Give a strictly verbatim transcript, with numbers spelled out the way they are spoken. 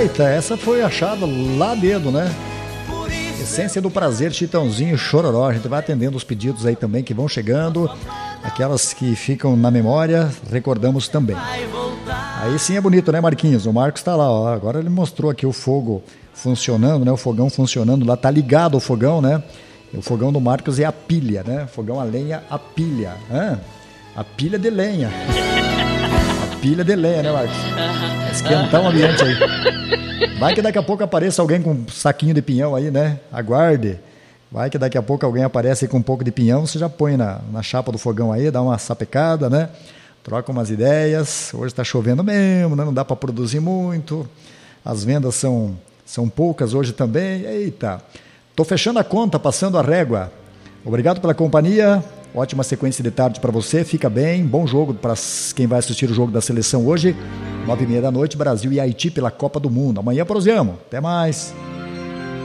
Eita, essa foi achada lá dedo, né? Essência do Prazer, Chitãozinho, Chororó. A gente vai atendendo os pedidos aí também que vão chegando. Aquelas que ficam na memória, recordamos também. Aí sim é bonito, né, Marquinhos? O Marcos tá lá, ó. Agora ele mostrou aqui o fogo funcionando, né? O fogão funcionando lá, tá ligado o fogão, né? O fogão do Marcos é a pilha, né? Fogão a lenha, a pilha. Hã? A pilha de lenha. A pilha de lenha, né, Marcos? Vai esquentar o ambiente aí. Vai que daqui a pouco apareça alguém com um saquinho de pinhão aí, né? Aguarde. Vai que daqui a pouco alguém aparece aí com um pouco de pinhão, você já põe na, na chapa do fogão aí, dá uma sapecada, né? Troca umas ideias. Hoje está chovendo mesmo, né? Não dá para produzir muito. As vendas são, são poucas hoje também. Eita, tô fechando a conta, passando a régua. Obrigado pela companhia. Ótima sequência de tarde para você. Fica bem. Bom jogo para quem vai assistir o jogo da seleção hoje. Nove e meia da noite, Brasil e Haiti pela Copa do Mundo. Amanhã prosseguimos. Até mais.